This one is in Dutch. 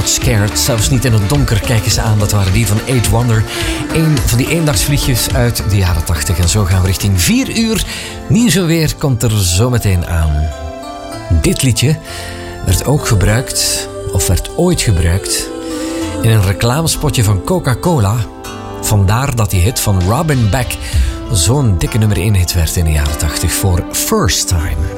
Not Scared. Zelfs niet in het donker, kijk eens aan. Dat waren die van Eight Wonder. Een van die eendagsvliegjes uit de jaren 80. En zo gaan we richting 4 uur. Nieuws en weer komt er zo meteen aan. Dit liedje werd ook gebruikt, of werd ooit gebruikt, in een reclamespotje van Coca-Cola. Vandaar dat die hit van Robin Beck zo'n dikke nummer 1 hit werd in de jaren 80 voor First Time.